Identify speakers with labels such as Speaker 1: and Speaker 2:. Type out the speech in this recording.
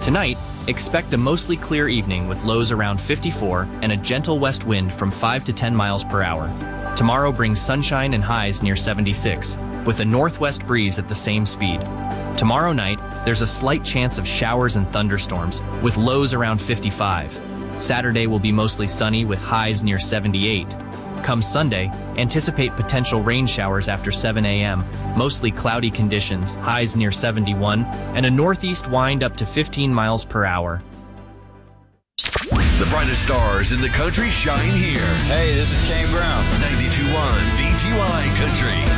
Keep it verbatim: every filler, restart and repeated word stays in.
Speaker 1: Tonight, expect a mostly clear evening with lows around fifty-four and a gentle west wind from five to ten miles per hour. Tomorrow brings sunshine and highs near seventy-six, with a northwest breeze at the same speed. Tomorrow night, there's a slight chance of showers and thunderstorms, with lows around fifty-five. Saturday will be mostly sunny with highs near seventy-eight. Come Sunday, anticipate potential rain showers after seven a m, mostly cloudy conditions, highs near seventy-one, and a northeast wind up to fifteen miles per hour.
Speaker 2: The brightest stars in the country shine here.
Speaker 3: Hey, this is Kane Brown.
Speaker 2: ninety-two point one V T Y Country.